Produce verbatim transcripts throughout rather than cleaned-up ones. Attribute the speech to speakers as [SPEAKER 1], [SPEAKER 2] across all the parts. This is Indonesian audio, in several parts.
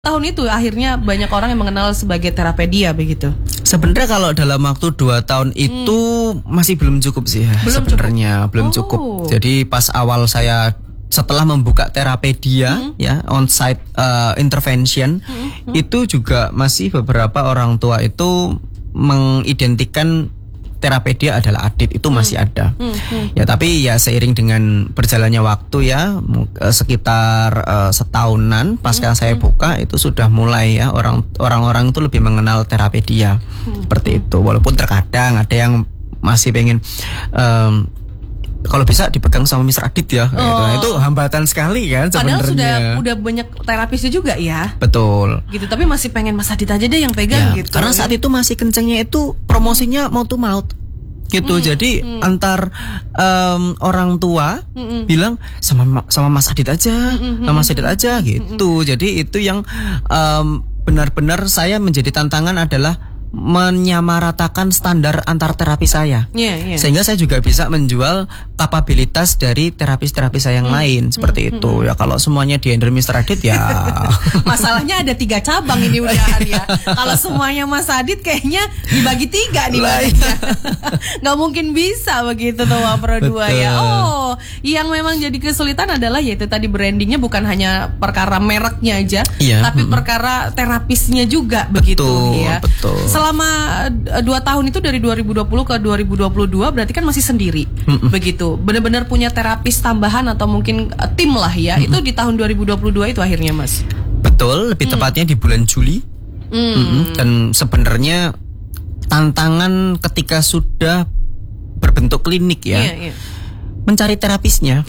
[SPEAKER 1] Tahun itu akhirnya banyak orang yang mengenal sebagai Terapedia begitu.
[SPEAKER 2] Sebenarnya kalau dalam waktu dua tahun itu hmm. masih belum cukup sih ya. Sebenarnya belum
[SPEAKER 1] oh.
[SPEAKER 2] cukup. Jadi pas awal saya setelah membuka Terapedia hmm. ya on-site uh, intervention hmm. Hmm. itu juga masih beberapa orang tua itu mengidentikan Terapedia adalah Adit, itu masih ada. Hmm, hmm. Ya tapi ya seiring dengan berjalannya waktu ya sekitar uh, setahunan pasca hmm, saya buka itu sudah mulai ya orang orang-orang itu lebih mengenal Terapedia hmm. seperti itu. Walaupun terkadang ada yang masih pengen um, kalau bisa dipegang sama Mister Adit ya, oh. gitu. Nah, itu hambatan sekali kan sebenarnya.
[SPEAKER 1] Padahal sudah udah banyak terapisnya juga ya.
[SPEAKER 2] Betul.
[SPEAKER 1] Gitu, tapi masih pengen Mas Adit aja deh yang pegang
[SPEAKER 2] ya,
[SPEAKER 1] gitu.
[SPEAKER 2] Karena saat itu masih kencengnya itu promosinya mouth to mouth. Gitu, hmm, jadi hmm. antar um, orang tua hmm. bilang sama sama Mas Adit aja, hmm. sama Mas Adit aja gitu. Hmm. Jadi itu yang um, benar-benar saya menjadi tantangan adalah menyamaratakan standar antar terapi saya, yeah, yeah. sehingga saya juga bisa menjual kapabilitas dari terapis-terapis saya yang hmm. lain seperti hmm. itu. Ya kalau semuanya di handle Mister Adit ya.
[SPEAKER 1] Masalahnya ada tiga cabang ini udah ya. Kalau semuanya Mas Adit kayaknya dibagi tiga nih bagiannya. Nggak mungkin bisa begitu tuh Wapro dua ya. Oh, yang memang jadi kesulitan adalah yaitu tadi brandingnya bukan hanya perkara mereknya aja, yeah. tapi hmm. perkara terapisnya juga begitu
[SPEAKER 2] betul,
[SPEAKER 1] ya.
[SPEAKER 2] Betul.
[SPEAKER 1] Selama dua tahun itu dari dua ribu dua puluh ke dua ribu dua puluh dua berarti kan masih sendiri mm-mm. begitu. Benar-benar punya terapis tambahan atau mungkin uh, tim lah ya. Mm-mm. Itu di tahun dua ribu dua puluh dua itu akhirnya Mas.
[SPEAKER 2] Betul, lebih mm. tepatnya di bulan Juli. Mm. Dan sebenarnya tantangan ketika sudah berbentuk klinik ya. Yeah, yeah. Mencari terapisnya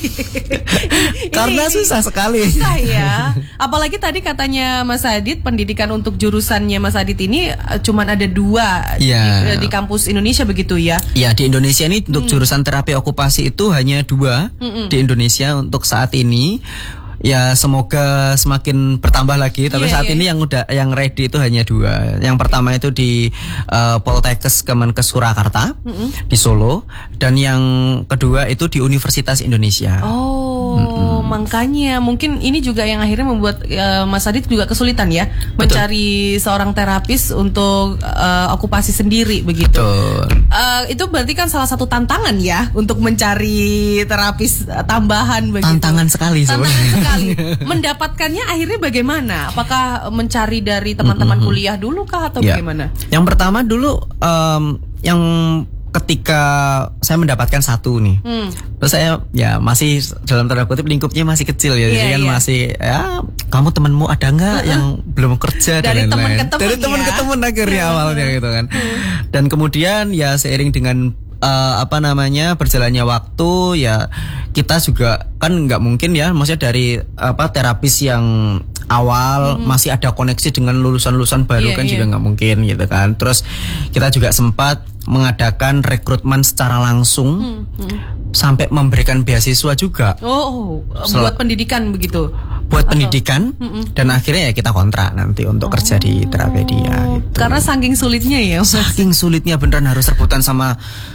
[SPEAKER 2] karena susah sekali.
[SPEAKER 1] Susah ya. Apalagi tadi katanya Mas Adit pendidikan untuk jurusannya Mas Adit ini cuman ada dua ya. di, di kampus Indonesia begitu ya?
[SPEAKER 2] Ya di Indonesia ini untuk hmm. jurusan terapi okupasi itu hanya dua hmm. di Indonesia untuk saat ini. Ya semoga semakin bertambah lagi. Tapi yeah, saat yeah. ini yang udah yang ready itu hanya dua. Yang pertama itu di uh, Poltekkes Kemenkes Surakarta mm-hmm. di Solo, dan yang kedua itu di Universitas Indonesia.
[SPEAKER 1] Oh, mm-hmm. makanya mungkin ini juga yang akhirnya membuat uh, Mas Adit juga kesulitan ya Betul. mencari seorang terapis untuk uh, okupasi sendiri begitu. Uh, itu berarti kan salah satu tantangan ya untuk mencari terapis uh, tambahan begitu.
[SPEAKER 2] Tantangan sekali sebenarnya.
[SPEAKER 1] Mendapatkannya akhirnya bagaimana? Apakah mencari dari teman-teman mm-hmm. kuliah dulu kah atau ya. bagaimana?
[SPEAKER 2] Yang pertama dulu um, yang ketika saya mendapatkan satu nih, hmm. terus saya ya masih dalam tanda kutip lingkupnya masih kecil ya, yeah, jadi kan yeah. masih ya kamu temanmu ada nggak uh-uh. yang belum kerja
[SPEAKER 1] dari
[SPEAKER 2] dan
[SPEAKER 1] lain-lain?
[SPEAKER 2] Dari teman ke teman akhirnya awalnya gitu kan, dan kemudian ya seiring dengan Uh, apa namanya berjalannya waktu ya kita juga kan nggak mungkin ya, maksudnya dari apa terapis yang awal mm-hmm. masih ada koneksi dengan lulusan-lulusan baru yeah, kan yeah. juga nggak mungkin gitu kan. Terus kita juga sempat mengadakan rekrutmen secara langsung mm-hmm. sampai memberikan beasiswa juga.
[SPEAKER 1] Oh, Sel- buat pendidikan begitu.
[SPEAKER 2] Buat Atau? pendidikan mm-mm. dan akhirnya ya kita kontrak nanti untuk oh. kerja di Terapedia gitu.
[SPEAKER 1] Karena saking sulitnya ya.
[SPEAKER 2] Saking sulitnya beneran harus rebutan sama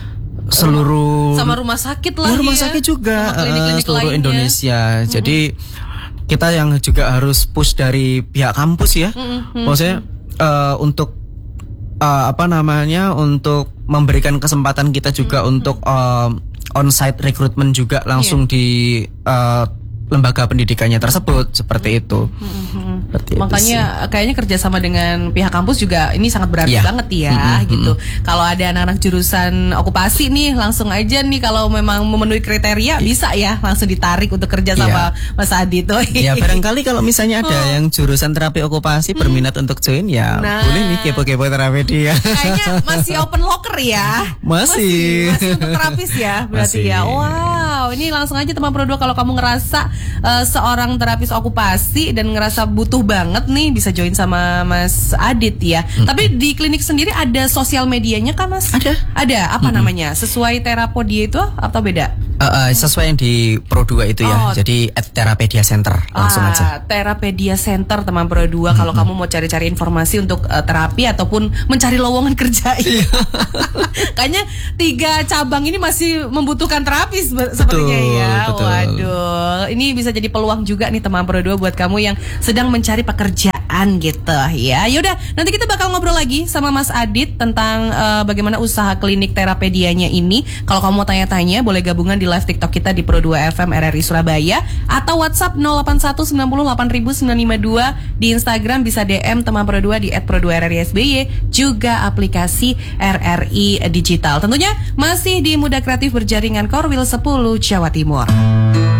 [SPEAKER 2] seluruh
[SPEAKER 1] sama rumah sakit lah ya,
[SPEAKER 2] rumah sakit juga uh, seluruh lainnya. Indonesia. Mm-hmm. Jadi kita yang juga harus push dari pihak kampus ya. Mm-hmm. Maksudnya uh, untuk uh, apa namanya untuk memberikan kesempatan kita juga mm-hmm. untuk uh, on-site recruitment juga langsung yeah. di uh, lembaga pendidikannya tersebut seperti itu. Mm-hmm. Seperti
[SPEAKER 1] Makanya
[SPEAKER 2] itu
[SPEAKER 1] kayaknya kerjasama dengan pihak kampus juga ini sangat berarti yeah. banget ya mm-hmm. gitu. Kalau ada anak-anak jurusan okupasi nih langsung aja nih kalau memang memenuhi kriteria yeah. bisa ya langsung ditarik untuk kerja sama yeah. Mas Adit. Oh,
[SPEAKER 2] ya barangkali kalau misalnya ada oh. yang jurusan terapi okupasi hmm. berminat untuk join ya nah. boleh nih kepo-kepo Terapedia.
[SPEAKER 1] Kayaknya masih open locker ya.
[SPEAKER 2] Masih.
[SPEAKER 1] Masih, masih untuk terapis ya berarti masih. ya. Wow, ini langsung aja teman Pro dua kalau kamu ngerasa Uh, seorang terapis okupasi dan ngerasa butuh banget nih bisa join sama Mas Adit ya. Hmm. Tapi di klinik sendiri ada sosial medianya kah Mas?
[SPEAKER 2] Ada.
[SPEAKER 1] Ada. Apa hmm. namanya? Sesuai Terapedia itu atau beda?
[SPEAKER 2] Uh, uh, sesuai yang di Pro dua itu ya.
[SPEAKER 1] Oh.
[SPEAKER 2] Jadi at Terapedia Center langsung
[SPEAKER 1] ah,
[SPEAKER 2] aja.
[SPEAKER 1] Terapedia Center teman Pro dua. Kalau kamu mau cari-cari informasi untuk uh, terapi ataupun mencari lowongan kerja. Kayaknya tiga cabang ini masih membutuhkan terapis sepertinya ya.
[SPEAKER 2] Betul.
[SPEAKER 1] Waduh, ini bisa jadi peluang juga nih teman Pro dua buat kamu yang sedang mencari pekerjaan gitu ya. Yaudah, nanti kita bakal ngobrol lagi sama Mas Adit tentang uh, bagaimana usaha klinik Terapedianya ini. Kalau kamu mau tanya-tanya, boleh gabungan di live TikTok kita di Pro dua F M R R I Surabaya atau WhatsApp nol delapan satu sembilan nol delapan sembilan lima dua. Di Instagram bisa D M teman Pro dua di et pro dua R R I S B Y, juga aplikasi R R I Digital. Tentunya masih di Muda Kreatif Berjaringan Korwil sepuluh Jawa Timur.